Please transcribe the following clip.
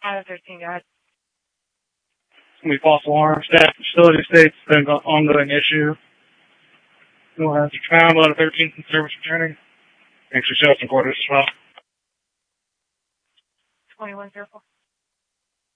Out of 13, go ahead. It's going to be false alarm. Staff facility states it's been an ongoing issue. No hazard found. Out of 13 in service returning. Thanks for showing quarters as well. 21, careful.